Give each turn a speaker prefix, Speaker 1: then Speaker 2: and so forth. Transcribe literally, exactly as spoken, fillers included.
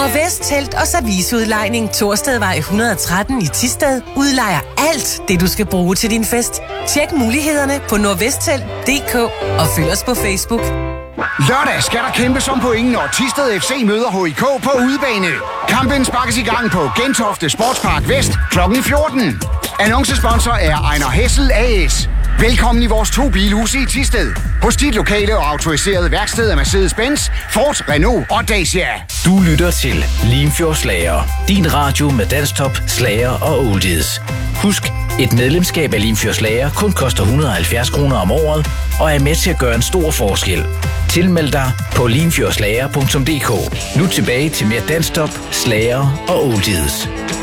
Speaker 1: Nordvest Telt og Serviceudlejning Torstedvej et hundrede og tretten i Thisted udlejer alt det, du skal bruge til din fest. Tjek mulighederne på nordvesttelt punktum d k og følg os på Facebook.
Speaker 2: Lørdag skal der kæmpes om point, når Thisted F C møder H I K på udebane. Kampen sparkes i gang på Gentofte Sportspark Vest klokken fjorten. Annoncesponsor er Ejner Hessel A S. Velkommen i vores to bilhuse i Thisted. Hos dit lokale og autoriserede værksted af Mercedes-Benz, Ford, Renault og Dacia.
Speaker 3: Du lytter til Limfjords Slager. Din radio med danstop, slager og oldies. Husk, et medlemskab af Limfjords Slager kun koster et hundrede og halvfjerds kroner om året og er med til at gøre en stor forskel. Tilmeld dig på limfjordslager punktum d k. Nu tilbage til mere danstop, slager og oldies.